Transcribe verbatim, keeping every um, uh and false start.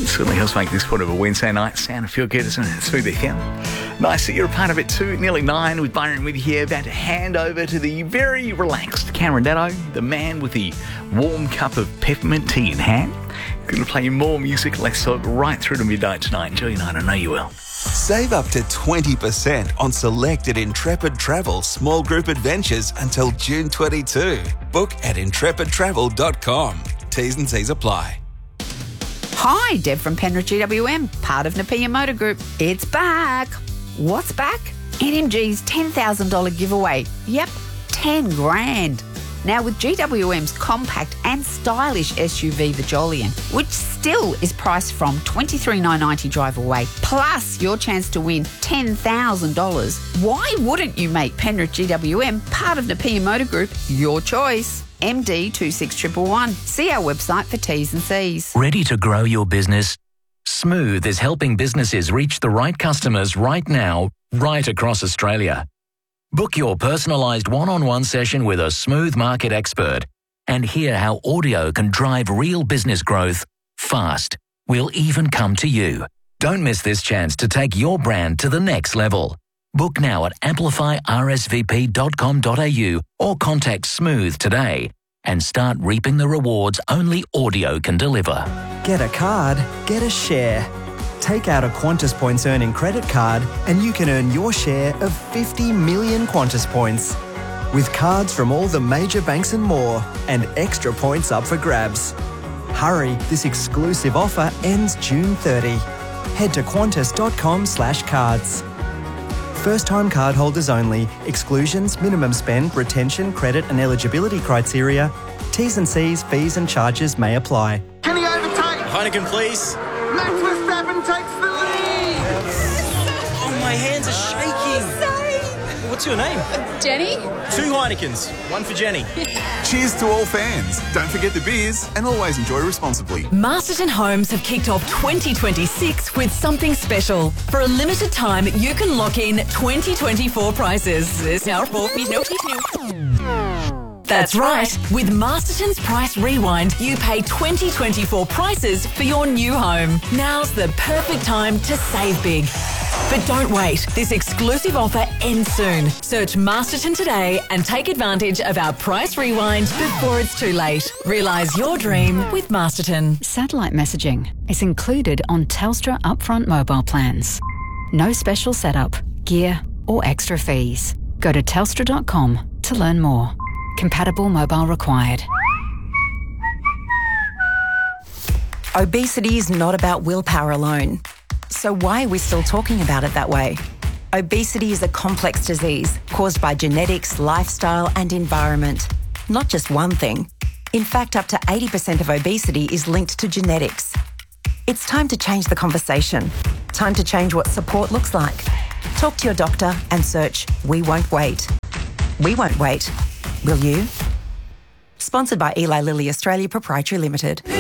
certainly helps make this sort of a Wednesday night sound and feel good, doesn't it? Smooth F M. Nice that you're a part of it too. Nearly nine with Byron with you here, about to hand over to the very relaxed Cameron Datto, the man with the warm cup of peppermint tea in hand. Going to play more music, less talk, right through to midnight tonight. Enjoy your night, I know you will. Save up to twenty percent on selected Intrepid Travel small group adventures until June twenty-second. Book at intrepid travel dot com. T's and C's apply. Hi, Deb from Penrith G W M, part of Napier Motor Group. It's back. What's back? N M G's ten thousand dollars giveaway. Yep, ten grand. Now with G W M's compact and stylish S U V, the Jolyon, which still is priced from twenty-three thousand nine hundred ninety drive away, plus your chance to win ten thousand dollars. Why wouldn't you make Penrith G W M part of Napier Motor Group your choice? M D two six one one one. See our website for T's and C's. Ready to grow your business? Smooth is helping businesses reach the right customers right now, right across Australia. Book your personalised one-on-one session with a Smooth market expert and hear how audio can drive real business growth fast. We'll even come to you. Don't miss this chance to take your brand to the next level. Book now at amplify r s v p dot com dot a u or contact Smooth today and start reaping the rewards only audio can deliver. Get a card, get a share. Take out a Qantas Points earning credit card and you can earn your share of fifty million Qantas Points. With cards from all the major banks and more, and extra points up for grabs. Hurry, this exclusive offer ends June thirtieth. Head to qantas dot com slash cards. First-time cardholders only. Exclusions, minimum spend, retention, credit and eligibility criteria. T's and C's, fees and charges may apply. Can he overtake? Heineken, please. Max Verstappen takes the lead. Oh, my hands are shaking. Sorry. What's your name? Jenny? Two Heinekens. One for Jenny. Cheers to all fans. Don't forget the beers and always enjoy responsibly. Masterton Homes have kicked off twenty twenty-six with something special. For a limited time, you can lock in twenty twenty-four prices. That's right. With Masterton's Price Rewind, you pay twenty twenty-four prices for your new home. Now's the perfect time to save big. But don't wait. This exclusive offer ends soon. Search Masterton today and take advantage of our Price Rewind before it's too late. Realise your dream with Masterton. Satellite messaging is included on Telstra upfront mobile plans. No special setup, gear or extra fees. Go to telstra dot com to learn more. Compatible mobile required. Obesity is not about willpower alone. So why are we still talking about it that way? Obesity is a complex disease caused by genetics, lifestyle and environment. Not just one thing. In fact, up to eighty percent of obesity is linked to genetics. It's time to change the conversation. Time to change what support looks like. Talk to your doctor and search We Won't Wait. We won't wait. Will you? Sponsored by Eli Lilly Australia Proprietary Limited.